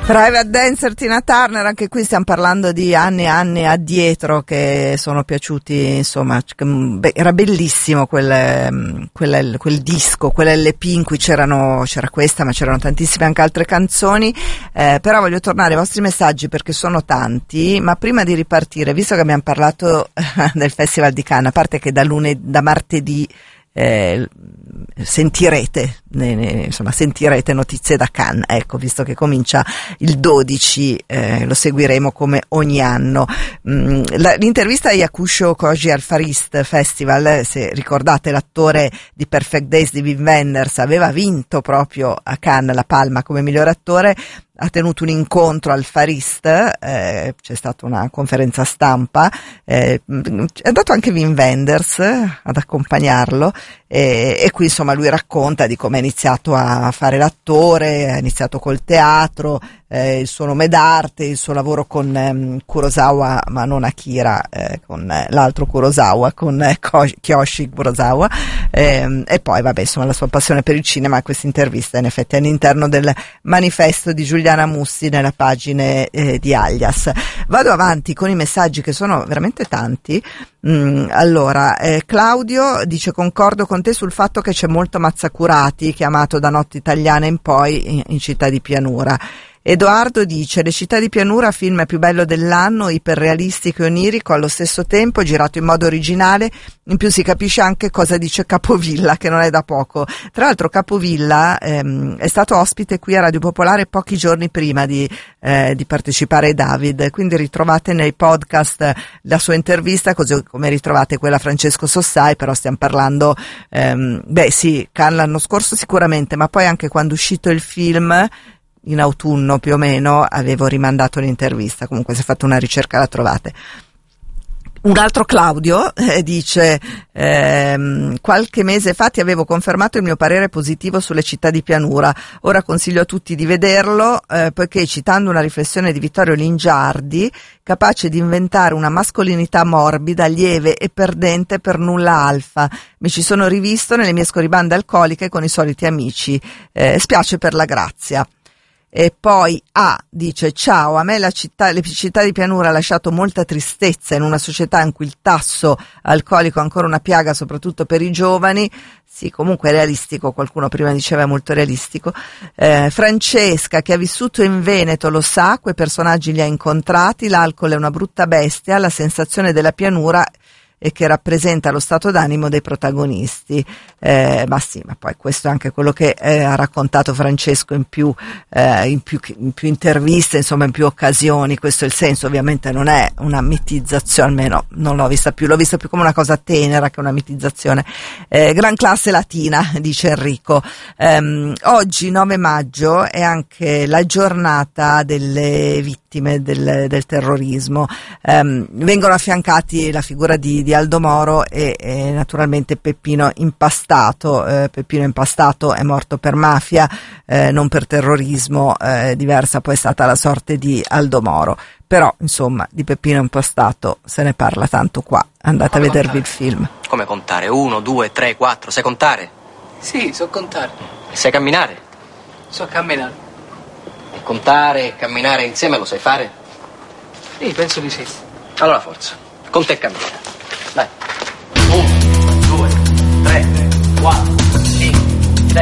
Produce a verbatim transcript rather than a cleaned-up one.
Private Dancer, Tina Turner, anche qui stiamo parlando di anni e anni addietro che sono piaciuti, insomma, beh, era bellissimo quel, quel, quel disco, quell'L P in cui c'erano, c'era questa, ma c'erano tantissime anche altre canzoni, eh, però voglio tornare ai vostri messaggi perché sono tanti, ma prima di ripartire, visto che abbiamo parlato del Festival di Cannes, a parte che da lunedì, da martedì, Eh, sentirete ne, ne, insomma sentirete notizie da Cannes, ecco, visto che comincia il dodici, eh, lo seguiremo come ogni anno. Mm, la, l'intervista a Yakusho Koji al Far East Festival, se ricordate, l'attore di Perfect Days di Wim Wenders aveva vinto proprio a Cannes la Palma come miglior attore, ha tenuto un incontro al Far East, eh, c'è stata una conferenza stampa, eh, è andato anche Wim Wenders ad accompagnarlo, e, e qui insomma lui racconta di come ha iniziato a fare l'attore, ha iniziato col teatro, eh, il suo nome d'arte, il suo lavoro con eh, Kurosawa, ma non Akira, eh, con eh, l'altro Kurosawa, con eh, Kiyoshi Kurosawa, eh, e poi vabbè insomma la sua passione per il cinema. Questa intervista in effetti è all'interno del manifesto di Giuliana Mussi nella pagina eh, di Alias. Vado avanti con i messaggi che sono veramente tanti. Mm, allora, eh, Claudio dice: concordo con te sul fatto che c'è molto Mazzacurati, chiamato da Notte Italiana in poi in, in Città di Pianura. Edoardo dice: Le Città di Pianura, film più bello dell'anno, iperrealistico e onirico allo stesso tempo, girato in modo originale, in più si capisce anche cosa dice Capovilla, che non è da poco. Tra l'altro Capovilla ehm, è stato ospite qui a Radio Popolare pochi giorni prima di, eh, di partecipare ai David, quindi ritrovate nei podcast la sua intervista, così come ritrovate quella a Francesco Sossai, però stiamo parlando, ehm, beh sì, Cannes l'anno scorso sicuramente, ma poi anche quando è uscito il film, in autunno più o meno, avevo rimandato l'intervista, comunque se fate una ricerca la trovate. Un altro Claudio eh, dice: ehm, qualche mese fa ti avevo confermato il mio parere positivo sulle Città di Pianura, ora consiglio a tutti di vederlo, eh, poiché, citando una riflessione di Vittorio Lingiardi, capace di inventare una mascolinità morbida, lieve e perdente per nulla alfa. Mi ci sono rivisto nelle mie scorribande alcoliche con i soliti amici, eh, spiace per la grazia. E poi A dice: ciao, a me la città, le città di Pianura ha lasciato molta tristezza in una società in cui il tasso alcolico è ancora una piaga, soprattutto per i giovani. Sì, comunque è realistico, qualcuno prima diceva è molto realistico. Eh, Francesca, che ha vissuto in Veneto, lo sa, quei personaggi li ha incontrati, l'alcol è una brutta bestia, la sensazione della pianura e che rappresenta lo stato d'animo dei protagonisti. Eh, ma sì, ma poi questo è anche quello che eh, ha raccontato Francesco in più, eh, in più in più interviste, insomma in più occasioni. Questo è il senso, ovviamente non è una mitizzazione, almeno non l'ho vista più, l'ho vista più come una cosa tenera che una mitizzazione. Eh, gran classe latina, dice Enrico. Eh, oggi nove maggio è anche la giornata delle vittime del, del terrorismo. Eh, vengono affiancati la figura di di Aldo Moro e, e naturalmente Peppino Impastato. eh, Peppino Impastato è morto per mafia, eh, non per terrorismo, eh, diversa poi è stata la sorte di Aldo Moro, però insomma di Peppino Impastato se ne parla tanto qua, andate Come a vedervi contare? Il film. Come contare? Uno, due, tre, quattro, sai contare? Sì, so contare. Sai camminare? So camminare. E contare e camminare insieme lo sai fare? Sì, penso di sì. Allora forza, con te cammina.